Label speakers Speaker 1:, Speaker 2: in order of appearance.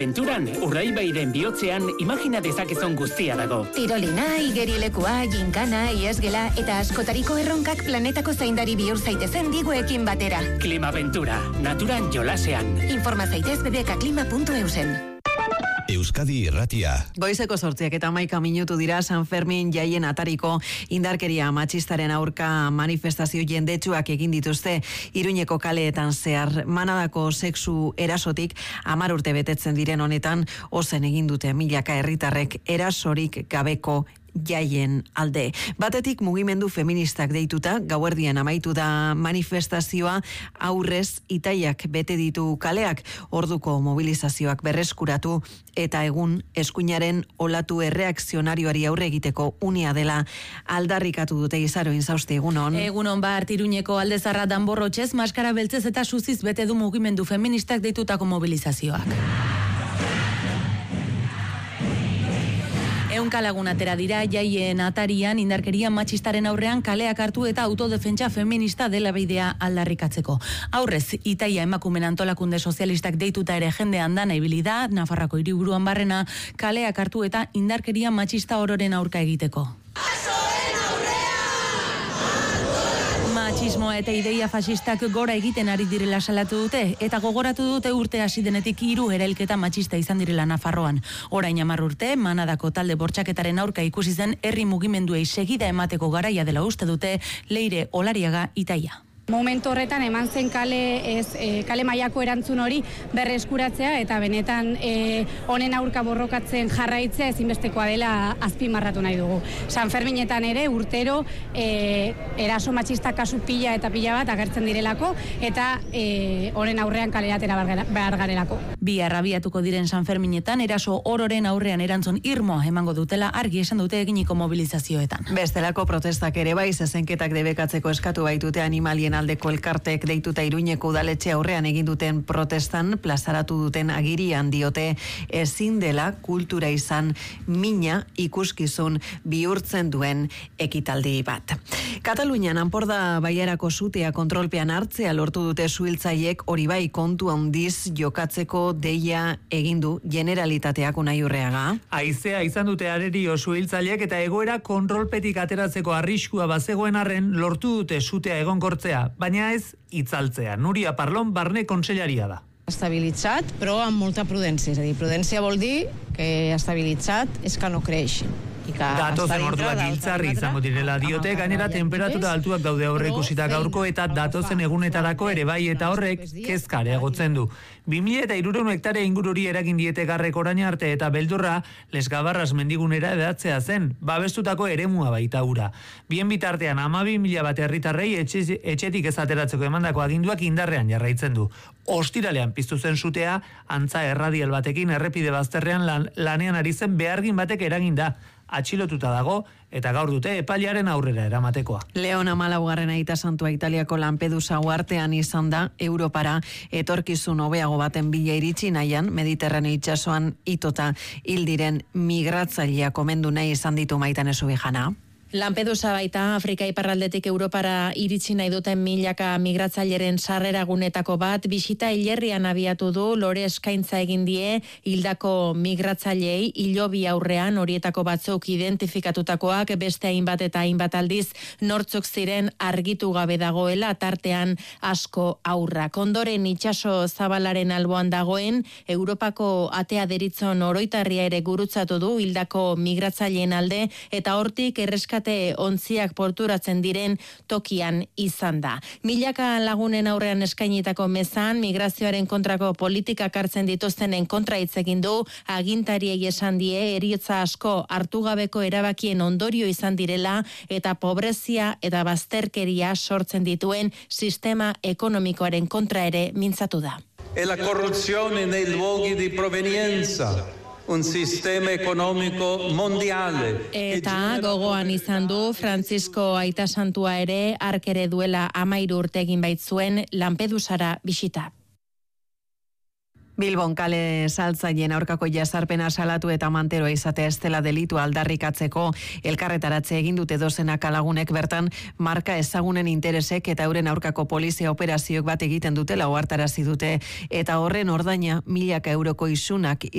Speaker 1: Klimaventuran, Urdaibairen bihotzean, imagina dezakezon guztia dago.
Speaker 2: Tirolina, igerilekua, ginkana, iesgela eta askotariko erronkak planetako zaindari bihur zaitezen diguekin batera.
Speaker 1: Klimaventura, naturan jolasean.
Speaker 2: Informa zaitez bbkklima.eusen.
Speaker 3: Euskadi Irratia.
Speaker 4: Goizeko 8:11 minutu dira San Fermin jaien atariko indarkeria matxistaren aurka manifestazio jendetsuak egin dituzte Iruñeko kaleetan zehar. Manadako sexu erasotik 10 urte betetzen diren honetan ozen egin dute milaka herritarrek erasorik gabeko jaien alde. Batetik mugimendu feministak deituta, gauerdian amaitu da manifestazioa, aurrez itaiak bete ditu kaleak, orduko mobilizazioak berreskuratu eta egun eskuinaren olatu erreakzionarioari aurre egiteko unia dela aldarrikatu dute. Izaro Inzausti, egunon.
Speaker 5: Egunon bart, Iruñeko Aldezarra danborrotxez, maskara beltzez eta suziz bete du mugimendu feministak deitutako mobilizazioak. Ehunka lagun atera dira jaien atarian indarkeria matxistaren aurrean kaleak hartu eta autodefentsa feminista dela bidea aldarrikatzeko. Aurrez, itaia emakumen antolakunde sozialistak deituta ere jende andana ibili da, Nafarroako hiriburuan barrena, kaleak hartu eta indarkeria matxista ororen aurka egiteko. Matxismoa eta ideia fasistak gora egiten ari direla salatu dute eta gogoratu dute urte hasi denetik 3 erailketa matxista izan direla Nafarroan. Orain 10 urte, Manadako talde bortxaketaren aurka ikusi zen herri mugimenduei segida emateko garaia dela uste dute Leire Olariaga itaia.
Speaker 6: Momentu horretan eman zen kale mailako erantzun hori berreskuratzea eta benetan honen aurka borrokatzen jarraitzea ezinbestekoa dela azpimarratu nahi dugu. San Ferminetan ere urtero eraso matxista kasu pila eta pila bat agertzen direlako eta honen aurrean kaleratera behar garelako.
Speaker 5: Bi arrabiatuko diren San Ferminetan eraso ororen aurrean erantzun irmoa emango dutela argi esan dute eginiko mobilizazioetan.
Speaker 4: Bestelako protestak ere bai, zezenketak debekatzeko eskatu baitute animalien aldeko elkartek deituta Iruñeko udaletxe aurrean egin duten protestan plazaratu duten agirian diote ezin dela kultura izan mina ikuskizun bihurtzen duen ekitaldi bat. Katalunian Anporda baiarako sutea kontrolpean hartzea lortu dute suhiltzaileek, hori bai kontu handiz jokatzeko deia egin du Generalitateak Unai Urreaga.
Speaker 7: Haizea izan dute arerio suhiltzaileek eta egoera kontrolpetik ateratzeko arriskua bazegoen arren lortu dute sutea egonkortzea, baina ez itzaltzea. Núria Parlon barne konsellaria da.
Speaker 8: Estabilitzat, però amb molta prudència. És a dir, prudència vol dir que estabilitzat és que no creix.
Speaker 7: Datozen orduak giltzarri izango direla diote, gainera temperatura altuak daude aurreikusita gaurko eta datozen egunetarako ere bai eta horrek kezka areagotzen du. 2300 hektarea ingururi eragin diete Garrek orain arte eta beldurra Lesgabarras mendigunera edatzea zen, babestutako eremua baita ura. Bien bitartean 12.000 bat herritarrei etxetik ez ateratzeko emandako aginduak indarrean jarraitzen du. Ostiralean piztu zen sutea, antza erradial batekin errepide bazterrean lanean ari zen behargin batek eragin da. Atxilotuta dago eta gaur dute epailearen aurrera eramatekoa.
Speaker 4: Leon Amalaugarren aita santua Italiako Lampedusa uhartean izan da Europara etorkizun hobeago baten bila iritsi nahian Mediterraneo itsasoan itota hil diren migratzaileak omendu nahi izan ditu Maitane Zubijana.
Speaker 5: Lampedusa baita Afrika iparraldetik Europara iritsi nahi duten milaka migratzaileren sarreragunetako bat, bisita hilerrian abiatu du, lore eskaintza egin die hildako migratzailei hilobi aurrean horietako batzuk identifikatutakoak beste hainbat eta hainbat aldiz nortzuk ziren argitu gabe dagoela tartean asko aurrak. Ondoren itsaso zabalaren alboan dagoen Europako atea deritzon oroitarria ere gurutzatu du hildako migratzaileen alde eta hortik erreska ontziak porturatzen diren tokian izan da. Milaka lagunen aurrean eskainitako mezan, migrazioaren kontrako politikak hartzen dituztenen kontra hitz egin du, agintariei esan die heriotza asko hartu gabeko erabakien ondorio izan direla eta pobrezia eta bazterkeria sortzen dituen sistema ekonomikoaren kontra ere mintzatu da.
Speaker 9: E la corruzione nei luoghi di provenienza. Un sistema económico mondiale.
Speaker 5: Eta gogoan izan du Francisco Aita Santua ere arkere duela 13 urte egin baitzuen Lampedusara bisita.
Speaker 4: Bilbon kale saltzaileen aurkako jazarpena salatu eta manteroa izatea ez dela delitu aldarrikatzeko elkarretaratze egin dute dozenak lagunek bertan marka ezagunen interesek eta euren aurkako polizia operazioak bat egiten dutela ohartarazi dute eta horren ordaina 1000 euroko isunak